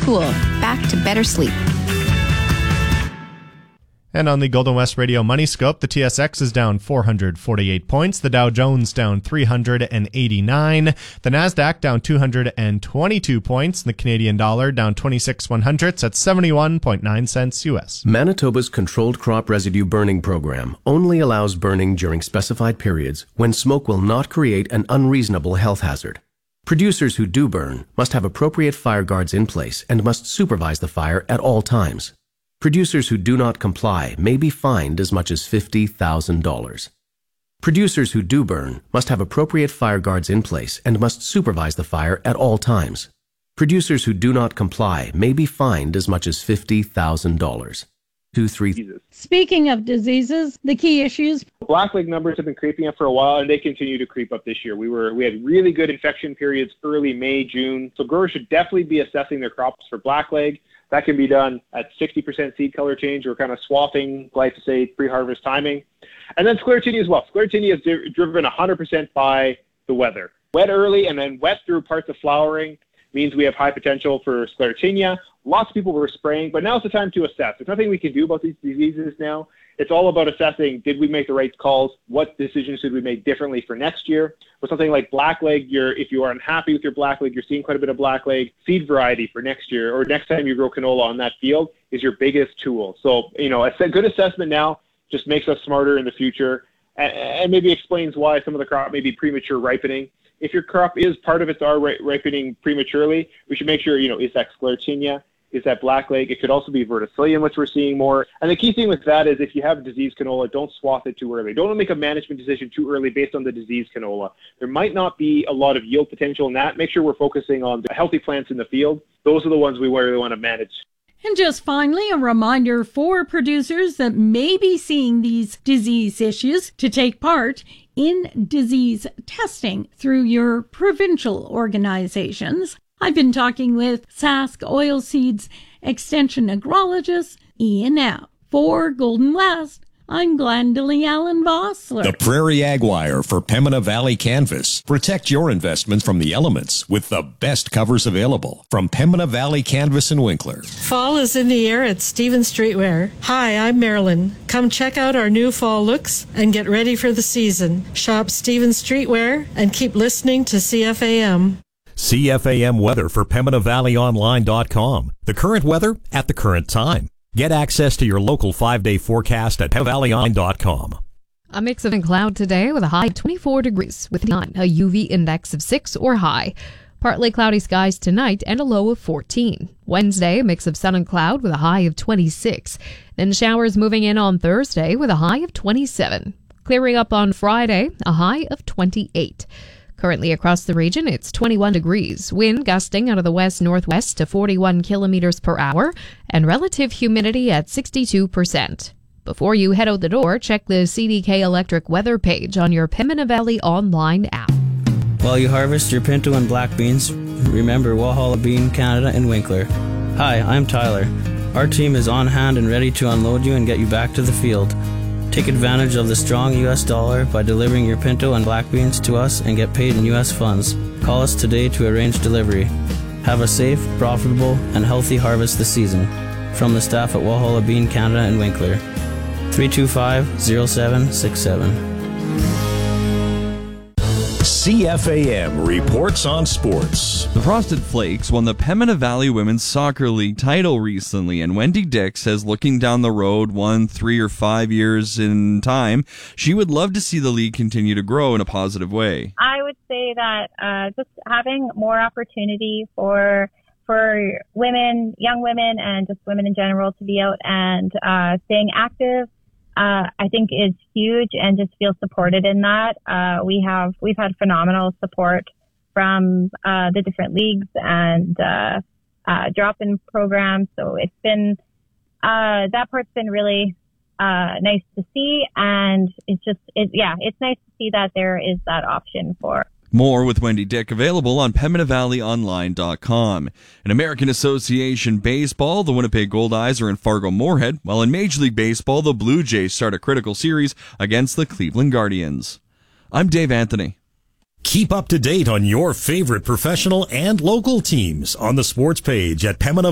school, back to better sleep. And on the Golden West Radio Money Scope, the TSX is down 448 points. The Dow Jones down 389. The Nasdaq down 222 points. The Canadian dollar down 26 100ths at 71.9 cents US. Manitoba's Controlled Crop Residue Burning Program only allows burning during specified periods when smoke will not create an unreasonable health hazard. Producers who do burn must have appropriate fire guards in place and must supervise the fire at all times. Producers who do not comply may be fined as much as $50,000. Producers who do burn must have appropriate fire guards in place and must supervise the fire at all times. Producers who do not comply may be fined as much as $50,000. 2-3. Speaking of diseases, the key issues. Blackleg numbers have been creeping up for a while, and they continue to creep up this year. We had really good infection periods early May, June, so growers should definitely be assessing their crops for blackleg. That can be done at 60% seed color change or kind of swapping glyphosate pre-harvest timing. And then sclerotinia as well. Sclerotinia is driven 100% by the weather. Wet early and then wet through parts of flowering means we have high potential for sclerotinia. Lots of people were spraying, but now's the time to assess. There's nothing we can do about these diseases now. It's all about assessing, did we make the right calls? What decisions should we make differently for next year? With something like blackleg, if you are unhappy with your blackleg, you're seeing quite a bit of blackleg, seed variety for next year or next time you grow canola on that field is your biggest tool. So, a good assessment now just makes us smarter in the future and maybe explains why some of the crop may be premature ripening. If your crop is part of its ripening prematurely, we should make sure, is that sclerotinia? Is that blackleg? It could also be verticillium, which we're seeing more. And the key thing with that is if you have diseased canola, don't swath it too early. Don't make a management decision too early based on the diseased canola. There might not be a lot of yield potential in that. Make sure we're focusing on the healthy plants in the field. Those are the ones we really want to manage. And just finally, a reminder for producers that may be seeing these disease issues to take part in disease testing through your provincial organizations. I've been talking with Sask Oilseeds Extension Agrologist Ian Knapp. For Golden West, I'm Glendalee Allen Vossler. The Prairie Ag Wire for Pembina Valley Canvas. Protect your investment from the elements with the best covers available from Pembina Valley Canvas and Winkler. Fall is in the air at Stevens Streetwear. Hi, I'm Marilyn. Come check out our new fall looks and get ready for the season. Shop Stevens Streetwear and keep listening to CFAM. CFAM weather for PembinaValleyOnline.com. The current weather at the current time. Get access to your local 5-day forecast at PembinaValleyOnline.com. A mix of cloud today with a high of 24 degrees with a UV index of 6 or high. Partly cloudy skies tonight and a low of 14. Wednesday, a mix of sun and cloud with a high of 26. Then showers moving in on Thursday with a high of 27. Clearing up on Friday, a high of 28. Currently across the region, it's 21 degrees, wind gusting out of the west-northwest to 41 kilometers per hour, and relative humidity at 62%. Before you head out the door, check the CDK Electric weather page on your Pembina Valley online app. While you harvest your pinto and black beans, remember Walhalla Bean Canada and Winkler. Hi, I'm Tyler. Our team is on hand and ready to unload you and get you back to the field. Take advantage of the strong U.S. dollar by delivering your pinto and black beans to us and get paid in U.S. funds. Call us today to arrange delivery. Have a safe, profitable, and healthy harvest this season. From the staff at Walhalla Bean Canada and Winkler. 325-0767. CFAM reports on sports. The Frosted Flakes won the Pembina Valley Women's Soccer League title recently, and Wendy Dick says looking down the road 1, 3, or 5 years in time, she would love to see the league continue to grow in a positive way. I would say that just having more opportunity for women, young women, and just women in general to be out and staying active, I think is huge, and just feel supported in that. We've had phenomenal support from the different leagues and drop-in programs. So it's been that part's been really nice to see, and it's nice to see that there is that option for. More with Wendy Dick available on PembinaValleyOnline.com. In American Association Baseball, the Winnipeg Goldeyes are in Fargo-Moorhead, while in Major League Baseball, the Blue Jays start a critical series against the Cleveland Guardians. I'm Dave Anthony. Keep up to date on your favorite professional and local teams on the sports page at Pembina